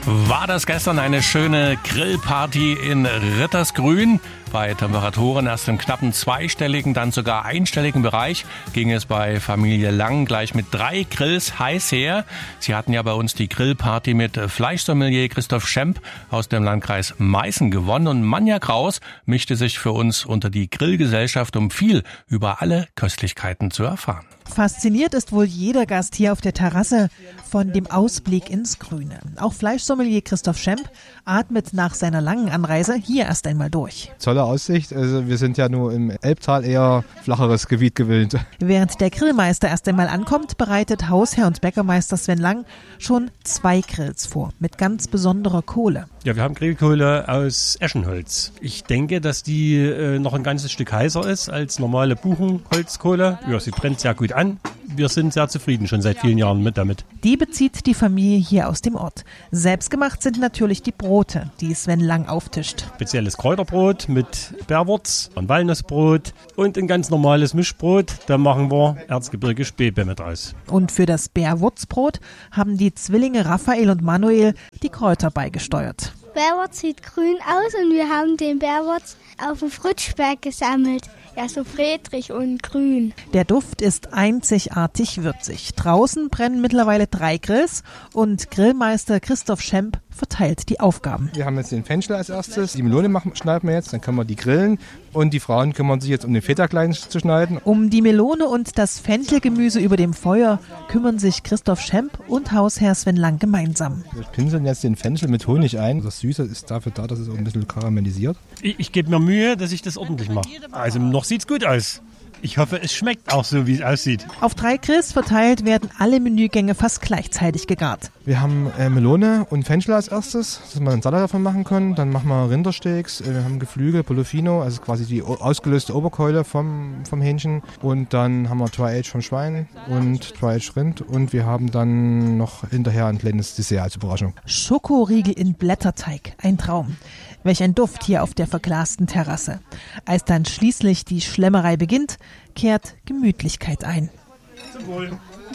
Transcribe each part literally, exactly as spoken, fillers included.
War das gestern eine schöne Grillparty in Rittersgrün? Bei Temperaturen erst im knappen zweistelligen, dann sogar einstelligen Bereich ging es bei Familie Lang gleich mit drei Grills heiß her. Sie hatten ja bei uns die Grillparty mit Fleischsommelier Christoph Schemp aus dem Landkreis Meißen gewonnen. Und Manja Kraus mischte sich für uns unter die Grillgesellschaft, um viel über alle Köstlichkeiten zu erfahren. Fasziniert ist wohl jeder Gast hier auf der Terrasse von dem Ausblick ins Grüne. Auch Fleischsommelier Christoph Schemp atmet nach seiner langen Anreise hier erst einmal durch. Tolle Aussicht. Also wir sind ja nur im Elbtal eher flacheres Gebiet gewöhnt. Während der Grillmeister erst einmal ankommt, bereitet Hausherr und Bäckermeister Sven Lang schon zwei Grills vor mit ganz besonderer Kohle. Ja, wir haben Grillkohle aus Eschenholz. Ich denke, dass die äh, noch ein ganzes Stück heißer ist als normale Buchenholzkohle. Ja, sie brennt sehr gut an. Wir sind sehr zufrieden schon seit vielen Jahren mit damit. Die bezieht die Familie hier aus dem Ort. Selbstgemacht sind natürlich die Brote, die Sven Lang auftischt. Spezielles Kräuterbrot mit Bärwurz, ein Walnussbrot und ein ganz normales Mischbrot. Da machen wir Erzgebirge Späbe mit aus. Und für das Bärwurzbrot haben die Zwillinge Raphael und Manuel die Kräuter beigesteuert. Bärwurz sieht grün aus und wir haben den Bärwurz auf dem Frutschberg gesammelt. Ja, so fledrig und grün. Der Duft ist einzigartig würzig. Draußen brennen mittlerweile drei Grills und Grillmeister Christoph Schemp verteilt die Aufgaben. Wir haben jetzt den Fenchel als erstes. Die Melone machen, schneiden wir jetzt, dann können wir die grillen. Und die Frauen kümmern sich jetzt um den Feta klein zu schneiden. Um die Melone und das Fenchelgemüse über dem Feuer kümmern sich Christoph Schemp und Hausherr Sven Lang gemeinsam. Wir pinseln jetzt den Fenchel mit Honig ein. Das Süße ist dafür da, dass es auch ein bisschen karamellisiert. Ich, ich gebe mir Mühe, dass ich das ordentlich mache. Also noch sieht's gut aus. Ich hoffe, es schmeckt auch so, wie es aussieht. Auf drei Grills verteilt werden alle Menügänge fast gleichzeitig gegart. Wir haben äh, Melone und Fenchel als erstes, dass wir einen Salat davon machen können. Dann machen wir Rindersteaks, äh, wir haben Geflügel, Polofino, also quasi die ausgelöste Oberkeule vom, vom Hähnchen. Und dann haben wir Dry-Age vom Schwein und Dry-Age Rind. Und wir haben dann noch hinterher ein kleines Dessert als Überraschung. Schokoriegel in Blätterteig, ein Traum. Welch ein Duft hier auf der verglasten Terrasse. Als dann schließlich die Schlemmerei beginnt, kehrt Gemütlichkeit ein. Zum Wohl.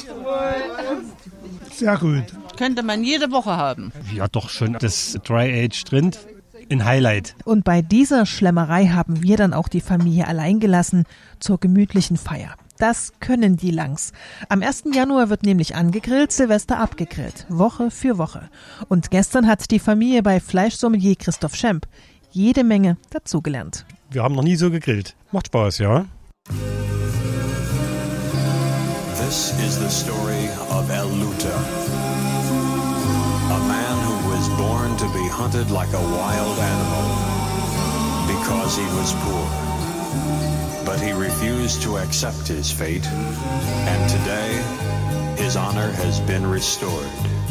Sehr gut. Könnte man jede Woche haben. Ja, doch schon das Dry-Aged Rind, ein Highlight. Und bei dieser Schlemmerei haben wir dann auch die Familie allein gelassen zur gemütlichen Feier. Das können die Langs. Am ersten Januar wird nämlich angegrillt, Silvester abgegrillt, Woche für Woche. Und gestern hat die Familie bei Fleischsommelier Christoph Schemp jede Menge dazugelernt. Wir haben noch nie so gegrillt. Macht Spaß, ja? This is the story of El Luta, a man who was born to be hunted like a wild animal because he was poor. But he refused to accept his fate, and today his honor has been restored.